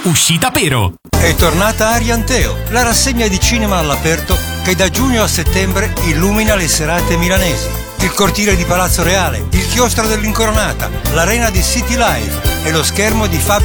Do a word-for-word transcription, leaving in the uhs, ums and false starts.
Uscita Pero. È tornata Arianteo, la rassegna di cinema all'aperto che da giugno a settembre illumina le serate milanesi. Il cortile di Palazzo Reale, il chiostro dell'Incoronata, l'arena di City Life e lo schermo di Fabio